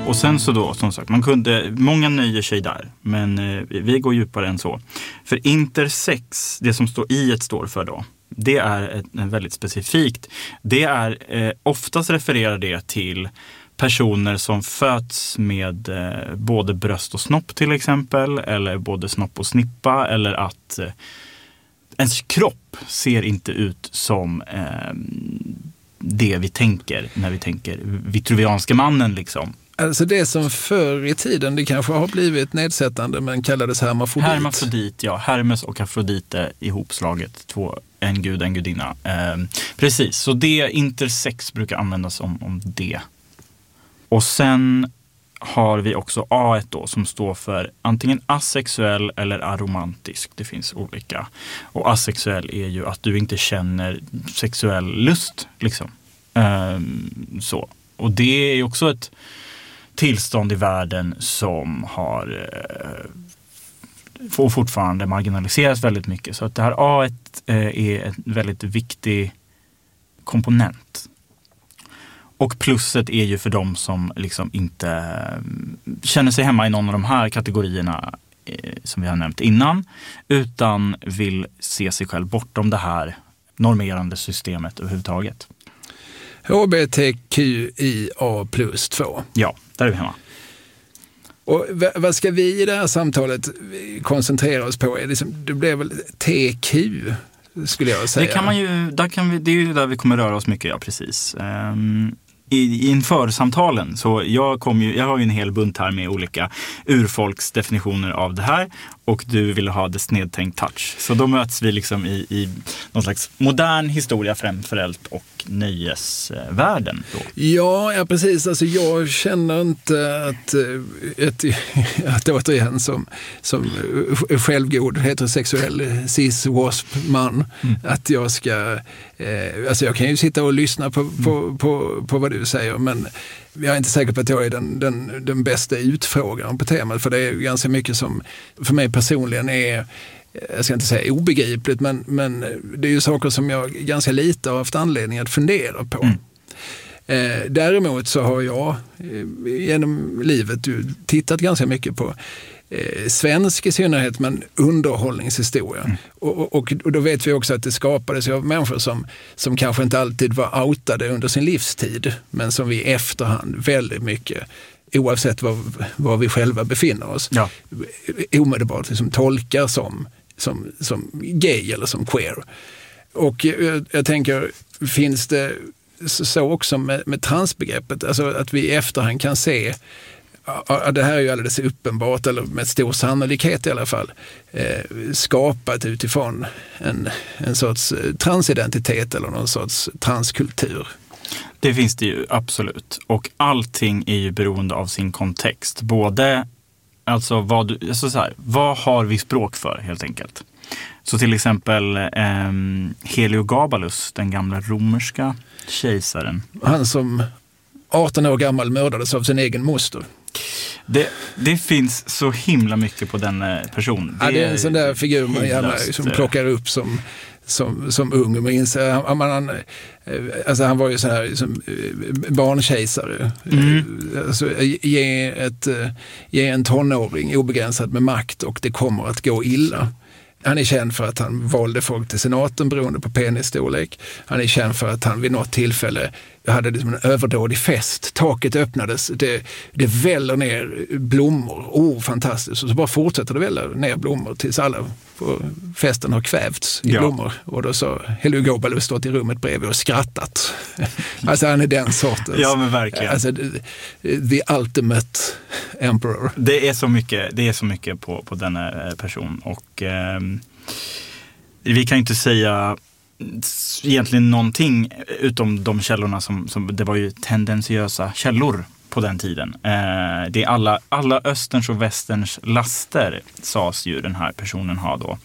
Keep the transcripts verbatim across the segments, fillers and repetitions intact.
Och sen så då, som sagt, man kunde, många nöjer sig där, men eh, vi går djupare än så. För intersex, det som står i ett står för då, det är ett, ett väldigt specifikt. Det är, eh, oftast refererar det till personer som föds med eh, både bröst och snopp till exempel, eller både snopp och snippa, eller att eh, ens kropp ser inte ut som eh, det vi tänker när vi tänker vitruvianska mannen liksom. Alltså det som förr i tiden, det kanske har blivit nedsättande men kallades hermafrodit. Hermafrodit, ja. Hermes och Afrodite ihopslaget. Två, en gud, en gudinna. Eh, precis, så det intersex brukar användas om, om det. Och sen har vi också A ett då som står för antingen asexuell eller aromantisk. Det finns olika. Och asexuell är ju att du inte känner sexuell lust liksom. Eh, så. Och det är också ett tillstånd i världen som har eh, får fortfarande marginaliseras väldigt mycket. Så att det här A ett eh, är en väldigt viktig komponent. Och plusset är ju för dem som liksom inte eh, känner sig hemma i någon av de här kategorierna eh, som vi har nämnt innan, utan vill se sig själv bortom det här normerande systemet överhuvudtaget. H B T Q I A plus två. Ja, där är vi hemma. Och v- vad ska vi i det här samtalet koncentrera oss på? Är det, som, det blir väl T Q skulle jag säga. Det kan man ju, där kan vi, det är ju där vi kommer röra oss mycket, ja precis. Um, i, inför samtalen, så jag, kom ju, jag har ju en hel bunt här med olika urfolksdefinitioner av det här, och du ville ha det snedtänkt touch. Så då möts vi liksom i, i någon slags modern historia, framförallt, och nöjesvärlden då. Ja, ja, precis. Alltså jag känner inte att, ett, att återigen som, som självgod heterosexuell cis-wasp-man, mm. att jag ska, eh, alltså jag kan ju sitta och lyssna på, på, mm. på, på vad du säger, men jag är inte säker på att jag är den, den, den bästa utfrågaren på temat, för det är ganska mycket som för mig personligen är, jag ska inte säga obegripligt, men, men det är ju saker som jag ganska lite har haft anledning att fundera på. Mm. Eh, däremot så har jag eh, genom livet ju tittat ganska mycket på eh, svensk i synnerhet, men underhållningshistoria. Mm. Och, och, och då vet vi också att det skapades av människor som, som kanske inte alltid var outade under sin livstid, men som vi i efterhand väldigt mycket, oavsett var, var vi själva befinner oss, ja. omedelbart liksom tolkar som, som, som gay eller som queer. Och jag, jag tänker, finns det så också med, med transbegreppet, alltså att vi i efterhand kan se, ja, det här är ju alldeles uppenbart, eller med stor sannolikhet i alla fall, eh, skapat utifrån en, en sorts transidentitet eller någon sorts transkultur. Det finns det ju absolut. Och allting är ju beroende av sin kontext. Både, alltså vad, du, alltså så här, vad har vi språk för helt enkelt. Så till exempel eh, Heliogabalus, den gamla romerska kejsaren. Han som arton år gammal mördades av sin egen moster. Det, det finns så himla mycket på den personen. Det, ja, det är en sån där figur man gärna som plockar upp som... Som, som ung, men inser, han, han, alltså han var ju så här som barnkejsare. Mm. Alltså, ge, ett, ge en tonåring obegränsat med makt och det kommer att gå illa. Han är känd för att han valde folk till senaten beroende på penisstorlek. Han är känd för att han vid något tillfälle hade liksom en överdådig fest. Taket öppnades, det, det väller ner blommor. Oh, fantastiskt. Och så bara fortsätter det välla ner blommor tills alla på festen har kvävts i ja. blommor. Och då så Heliogabalus stått i rummet bredvid och skrattat. Alltså han är den sortens. Ja, men verkligen. Alltså the ultimate emperor. Det är så mycket, det är så mycket på, på denna person. Och eh, vi kan ju inte säga egentligen någonting utom de källorna som, som det var ju tendensiösa källor på den tiden. Eh, det är alla, alla österns och västerns laster, sades ju den här personen ha då.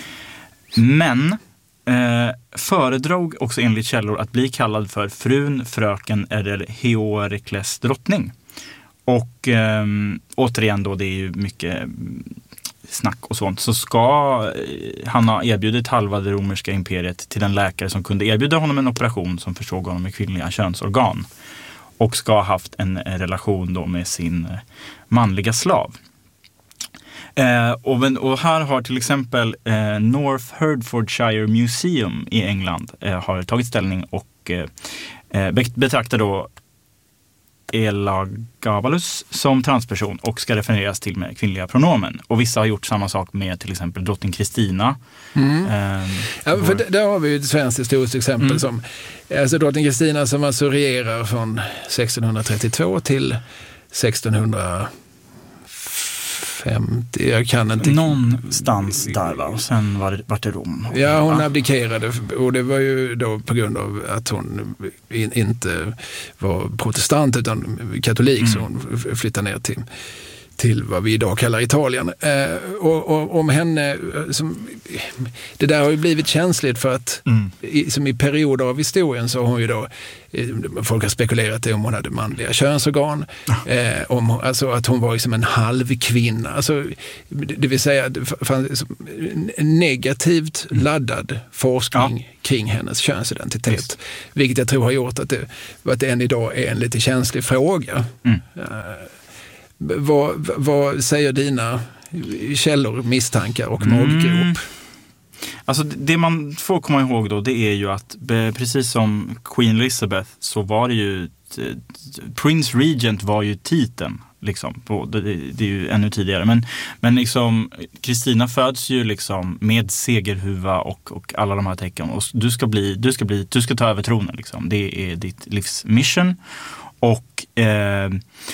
Men eh, föredrog också enligt källor att bli kallad för frun, fröken eller Heorekles drottning. Och eh, återigen då, det är ju mycket snack och sånt, så ska han ha erbjudit halva det romerska imperiet till en läkare som kunde erbjuda honom en operation som försåg honom med kvinnliga könsorgan. och ska ha haft en relation då med sin manliga slav. Eh, och, och här har till exempel eh, North Hertfordshire Museum i England eh, har tagit ställning och eh, betraktar då Elagabalus som transperson och ska refereras till med kvinnliga pronomen. Och vissa har gjort samma sak med till exempel drottning Kristina. Mm. Um, ja, för d- där har vi ju ett svenskt historiskt exempel mm. som alltså drottning Kristina som alltså regerar från sextonhundratrettiotvå till sextonhundrafemtio. Jag kan inte... Någonstans där va? Och sen var det, var det Rom. Ja, hon abdikerade och det var ju då på grund av att hon in, inte var protestant utan katolik mm. så hon flyttade ner till, till vad vi idag kallar Italien. Eh, och, och om henne, som, det där har ju blivit känsligt för att mm. i, som i perioder av historien så har hon ju då, folk har spekulerat i om hon hade manliga könsorgan, eh, om, alltså att hon var liksom en halvkvinna. Alltså, det vill säga fanns negativt laddad forskning ja. kring hennes könsidentitet. Just. Vilket jag tror har gjort att det, att det än idag är en lite känslig fråga. Mm. Eh, vad, vad säger dina källor, misstankar och mm. maggrop? Alltså det man får komma ihåg då, det är ju att precis som Queen Elizabeth så var det ju Prince Regent var ju titeln liksom på, det, det är ju ännu tidigare men, men liksom Kristina föds ju liksom med segerhuva och, och alla de här tecken och du ska bli, du ska bli, du ska ta över tronen liksom. Det är ditt livs mission och eh,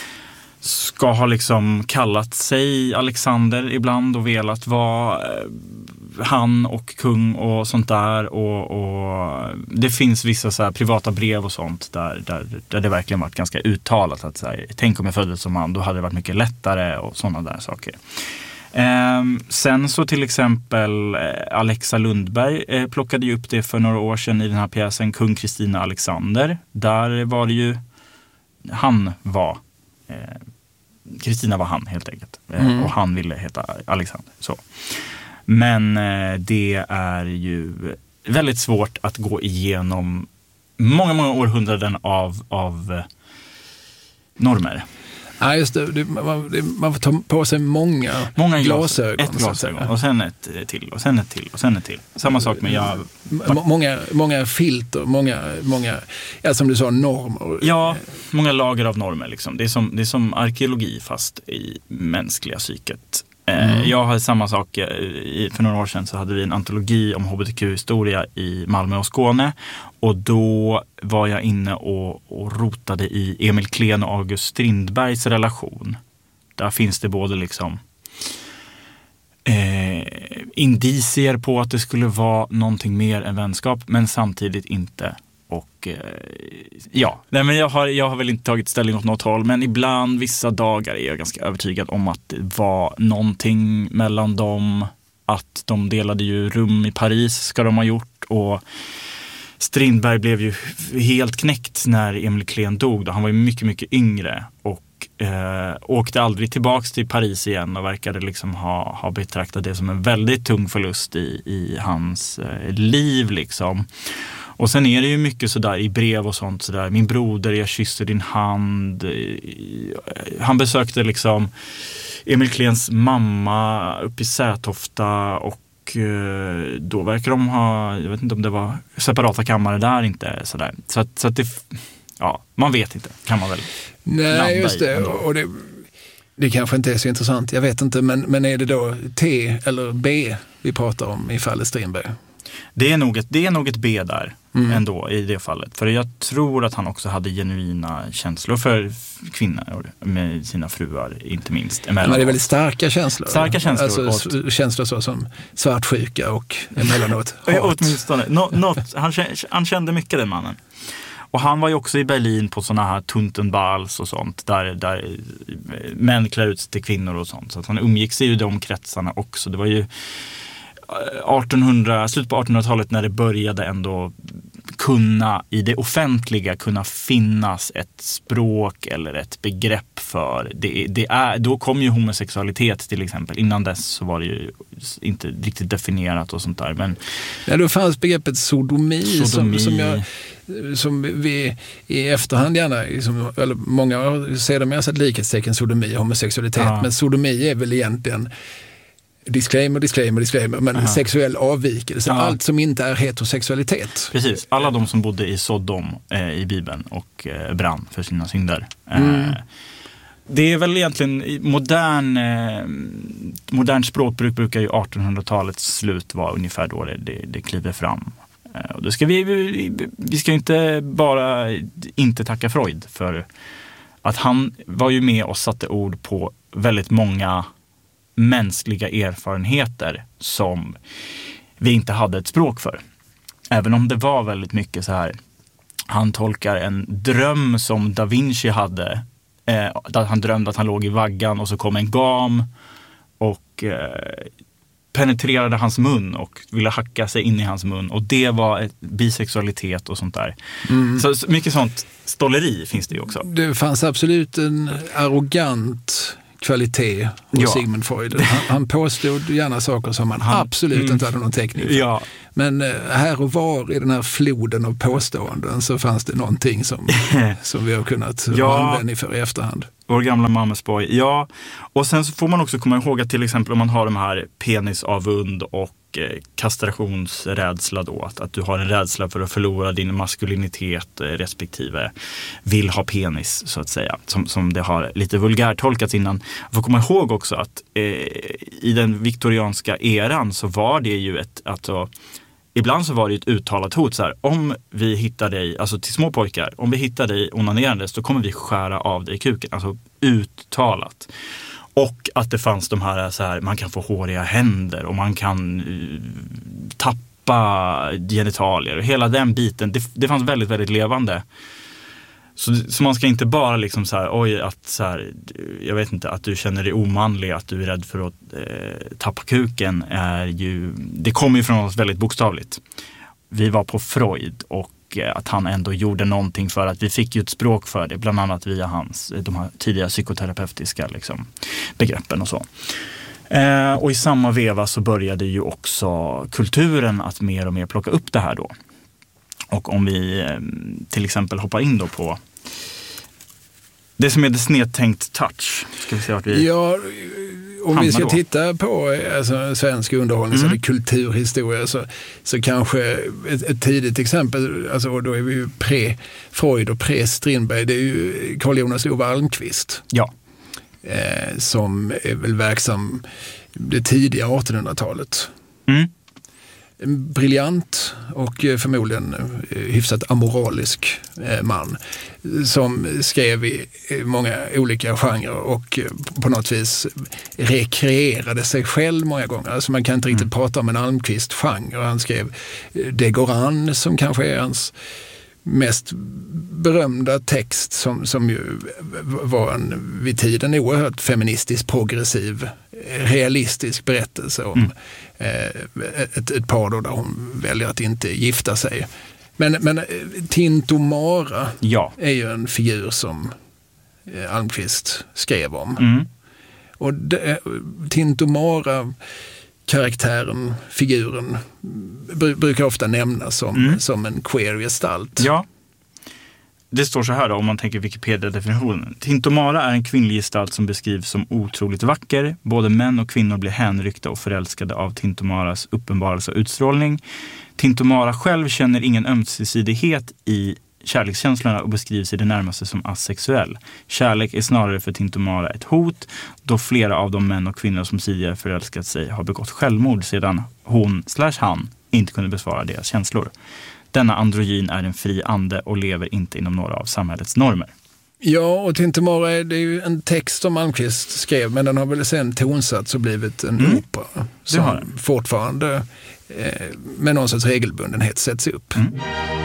ska ha liksom kallat sig Alexander ibland och velat vara eh, han och kung och sånt där och, och det finns vissa så här privata brev och sånt där, där, där det verkligen varit ganska uttalat att så här, tänk om jag föddes som man, då hade det varit mycket lättare och sådana där saker. Eh, sen så till exempel eh, Alexa Lundberg eh, plockade ju upp det för några år sedan i den här pjäsen Kung Kristina Alexander. Där var det ju han var Kristina var han helt enkelt mm. och han ville heta Alexander så. Men eh, det är ju väldigt svårt att gå igenom många, många århundraden av, av eh, normer. Ja, just det. det man, det, man får ta på sig många, många glasögon. Ett glasögon och sen ett till och sen ett till och sen ett till. Samma sak med jag... M- många, många filter, många, många ja, som du sa, normer. Ja, många lager av normer liksom. Det är som, det är som arkeologi fast i mänskliga psyket. Mm. Jag hade samma sak, för några år sedan så hade vi en antologi om H B T Q-historia i Malmö och Skåne och då var jag inne och, och rotade i Emil Klen och August Strindbergs relation. Där finns det både liksom eh, indicier på att det skulle vara någonting mer än vänskap men samtidigt inte. Och eh, ja, nej, men jag har, jag har väl inte tagit ställning åt något håll men ibland vissa dagar är jag ganska övertygad om att det var någonting mellan dem, att de delade ju rum i Paris ska de ha gjort och Strindberg blev ju helt knäckt när Emil Klen dog då. Han var ju mycket, mycket yngre och eh, åkte aldrig tillbaks till Paris igen och verkade liksom ha, ha betraktat det som en väldigt tung förlust i, i hans eh, liv liksom. Och sen är det ju mycket sådär i brev och sånt sådär. Min broder, jag kysser din hand. Han besökte liksom Emil Klens mamma uppe i Sätofta och då verkar de ha, jag vet inte om det var separata kammare där inte sådär. Så att, så att det, ja, man vet inte, kan man väl. Nej, just det. Och det, det kanske inte är så intressant, jag vet inte. Men, men är det då T eller B vi pratar om i fallet Strindberg? Det är nog ett, det är nog ett B där mm. ändå i det fallet. För jag tror att han också hade genuina känslor för kvinnor med sina fruar, inte minst. Men det är väldigt starka känslor. Starka känslor. Alltså och, känslor så som svartsjuka och emellanåt hat. Åtminstone. Nå, något, han, han kände mycket den mannen. Och han var ju också i Berlin på såna här Tuntenbals och sånt. Där, där män klär ut sig till kvinnor och sånt. Så att han umgick sig i de kretsarna också. Det var ju artonhundra, slut på artonhundratalet när det började ändå kunna i det offentliga kunna finnas ett språk eller ett begrepp för det, det är, då kom ju homosexualitet till exempel. Innan dess så var det ju inte riktigt definierat och sånt där. Men ja, då fanns begreppet sodomi, sodomi. Som, som, jag, som vi i efterhand gärna, liksom, eller många ser det mer som ett likhetstecken sodomi och homosexualitet, ja. Men sodomi är väl egentligen disclaimer, disclaimer, disclaimer, men Aha. sexuell avvikelse. Ja. Allt som inte är heterosexualitet. Precis, alla de som bodde i Sodom eh, i Bibeln och eh, brann för sina synder. Mm. Eh, det är väl egentligen modern, eh, modern språkbruk brukar ju artonhundratalets slut vara ungefär då det, det, det kliver fram. Eh, och då ska vi, vi, vi ska inte bara inte tacka Freud för att han var ju med och satte ord på väldigt många mänskliga erfarenheter som vi inte hade ett språk för. Även om det var väldigt mycket så här, han tolkar en dröm som Da Vinci hade, eh, att han drömde att han låg i vaggan och så kom en gam och eh, penetrerade hans mun och ville hacka sig in i hans mun, och det var ett bisexualitet och sånt där. Mm. Så, så mycket sånt stolleri finns det ju också. Det fanns absolut en arrogant kvalitet hos ja. Sigmund Freud. Han, han påstod gärna saker som man han, absolut mm, inte hade någon täckning för. Ja. Men eh, här och var i den här floden av påståenden så fanns det någonting som, som vi har kunnat ja. använda för i efterhand. Vår gamla mammas boy. Ja, och sen så får man också komma ihåg att till exempel om man har de här penisavund och eh, kastrationsrädsla då, att, att du har en rädsla för att förlora din maskulinitet eh, respektive vill ha penis så att säga, som, som det har lite vulgärt tolkats innan. Man får komma ihåg också att eh, i den viktorianska eran så var det ju ett, alltså ibland så var det ett uttalat hot så här, om vi hittar dig, alltså till små pojkar, om vi hittar dig onanerandes så kommer vi skära av dig kuken, alltså uttalat. Och att det fanns de här, så här, man kan få håriga händer och man kan uh, tappa genitalier och hela den biten, det, det fanns väldigt, väldigt levande. Så, så man ska inte bara liksom så här, oj, att så här, jag vet inte, att du känner dig omanlig, att du är rädd för att eh, tappa kuken är ju, det kommer ju från oss väldigt bokstavligt. Vi var på Freud och eh, att han ändå gjorde någonting för att vi fick ju ett språk för det, bland annat via hans, de här tidiga psykoterapeutiska liksom, begreppen och så. Eh, och i samma veva så började ju också kulturen att mer och mer plocka upp det här då. Och om vi eh, till exempel hoppar in då på det som är det snedtänkt touch. Ska vi se vart vi ja, om vi ska då. titta på alltså, svensk underhållning mm. eller kulturhistoria så, så kanske ett, ett tidigt exempel, alltså då är vi ju pre-Freud och pre-Strindberg, det är ju Carl Jonas Ove Almqvist. Ja. Eh, som är väl verksam det tidiga artonhundratalet. Mm. En briljant och förmodligen hyfsat amoralisk man som skrev i många olika genrer och på något vis rekreerade sig själv många gånger. Alltså man kan inte riktigt mm. prata om en Almqvist-genre. Han skrev Det går an som kanske är hans mest berömda text som, som ju var en vid tiden oerhört feministisk, progressiv, realistisk berättelse om mm. eh, ett, ett par då där hon väljer att inte gifta sig. Men, men Tintomara ja. är ju en figur som Almqvist skrev om. Mm. Och det, Tintomara karaktären, figuren brukar ofta nämnas som, mm. som en queer-gestalt. Ja, det står så här då, om man tänker Wikipedia-definitionen. Tintomara är en kvinnlig gestalt som beskrivs som otroligt vacker. Både män och kvinnor blir hänryckta och förälskade av Tintomaras uppenbarelse och utstrålning. Tintomara själv känner ingen ömsesidighet i kärlekskänslorna och beskrivs i det närmaste som asexuell. Kärlek är snarare för Tintomara ett hot, då flera av de män och kvinnor som tidigare förälskat sig har begått självmord sedan hon slash han inte kunde besvara deras känslor. Denna androgyn är en fri ande och lever inte inom några av samhällets normer. Ja, och Tintomara är det är ju en text som Almqvist skrev, men den har väl sen tonsatts och blivit en mm. opera som fortfarande eh, med någon sorts regelbundenhet sätts upp. Mm.